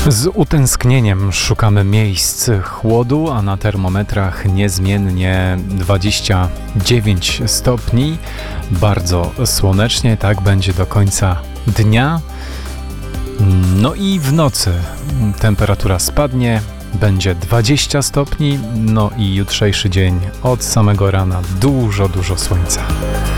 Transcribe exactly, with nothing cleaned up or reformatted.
Z utęsknieniem szukamy miejsc chłodu, a na termometrach niezmiennie dwadzieścia dziewięć stopni. Bardzo słonecznie, tak będzie do końca dnia. No i w nocy temperatura spadnie, będzie dwadzieścia stopni, no i jutrzejszy dzień od samego rana dużo, dużo słońca.